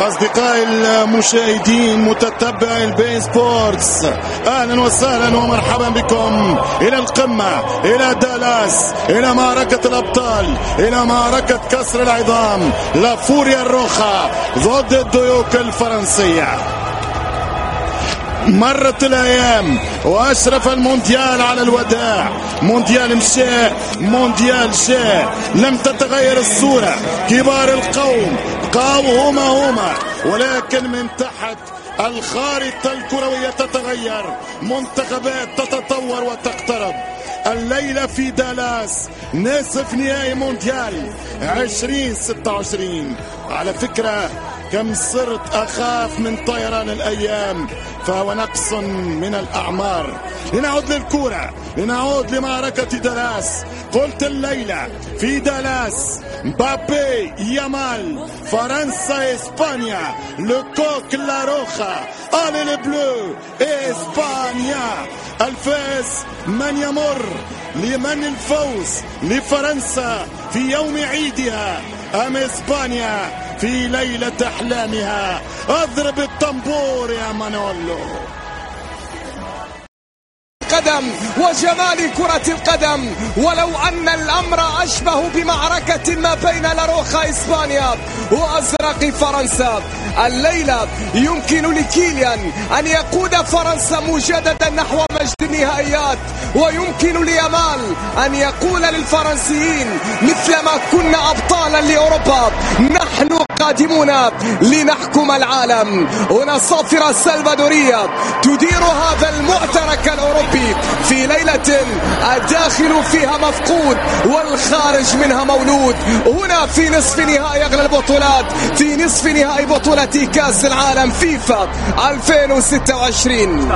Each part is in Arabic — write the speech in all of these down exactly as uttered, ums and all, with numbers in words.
أصدقائي المشاهدين متتبعي البي سبورتس، أهلا وسهلا ومرحبا بكم إلى القمة، إلى دالاس، إلى معركة الأبطال، إلى معركة كسر العظام، لا فوريا الروخا ضد الديوك الفرنسية. مرت الأيام وأشرف المونديال على الوداع. مونديال مشى، مونديال جاء، لم تتغير الصورة. كبار القوم بقاو هما هما، ولكن من تحت الخارطة الكروية تتغير، منتخبات تتطور وتقترب. الليلة في دالاس نصف نهائي مونديال عشرين ستة وعشرين. على فكرة كم صرت أخاف من طيران الأيام، فهو نقص من الأعمار. لنعود للكرة، لنعود لمعركة دالاس. قلت الليلة في دالاس مبابي، يامال، فرنسا، إسبانيا، لوكوك، لاروخا، آل البلو، إسبانيا. الفاز من يمر لمن الفوز لفرنسا في يوم عيدها أم إسبانيا في ليلة أحلامها؟ اضرب الطنبور يا مانولو. القدم وجمال كرة القدم، ولو أن الأمر أشبه بمعركة ما بين لاروخا إسبانيا وأزرق فرنسا، الليلة يمكن لكيليان أن يقود فرنسا مجددا نحو مجد النهائيات، ويمكن ليامال أن يقول للفرنسيين مثلما كنا أبطالا لأوروبا نحن قادمون لنحكم العالم. هنا صافرة سلفادورية تدير هذا المعترك الأوروبي في ليلة الداخل فيها مفقود والخارج منها مولود. هنا في نصف نهائي أغلى البطولات، في نصف نهائي بطولة كأس العالم فيفا ألفين وستة وعشرين.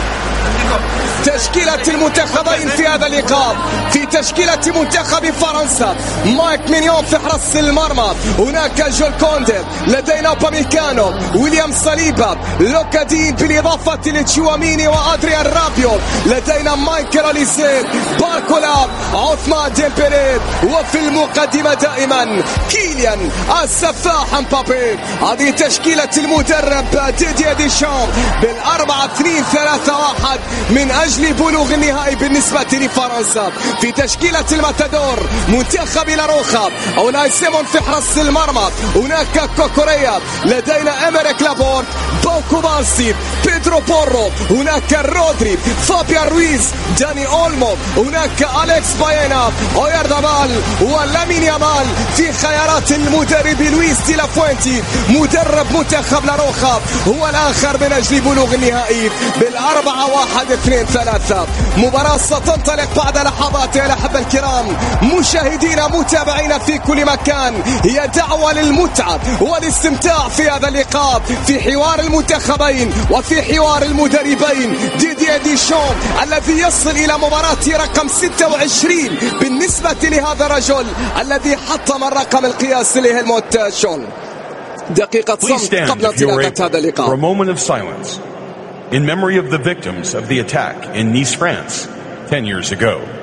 تشكيلة المنتخبين في هذا اللقاء: في تشكيلة منتخب فرنسا مايك مينيون في حرس المرمى، هناك جول كوندي، لدينا باميكانو، ويليام صليبا، لوكادين بالإضافة لتشواميني وأدريان رابيو، لدينا مايكل أوليسي، باركولا، عثمان ديمبلي، وفي المقدمة دائما كيليان السفاح مبابي. هذه تشكيلة المدرب ديدييه ديشامب بالأربعة اثنين ثلاثة واحد من أجل بلوغ النهائي بالنسبة لفرنسا. في تشكيلة الماتادور منتخب لاروخا أوناي سيمون في حرس المرمى، هناك كوكوريا، لدينا إمريك لابورت، بوكو باسي، بيدرو بورو، هناك رودري، فابيان رويز، داني أولمو، هناك أليكس باينا، أوياردابال ولامين يامال. في خيارات المدرب لويس دي لافوينتي مدرب منتخب لاروخا هو الآخر من أجل بلوغ النهائي بالأربعة واحد اثنين ثلاثة. مباراة ستنطلق بعد لحظات يا الأحبة الكرام، مشاهدينا متابعينا في كل مكان. هي دعوة للمتعة والاستمتاع في هذا اللقاء، في حوار المنتخبين وفي حوار المدربين. ديدييه ديشامب الذي يصل إلى مباراة رقم ستة وعشرين بالنسبة لهذا الرجل الذي حطم الرقم القياسي لهلموت شول. دقيقة صمت قبل انطلاقة هذا اللقاء. In memory of the victims of the attack in Nice, France, ten years ago.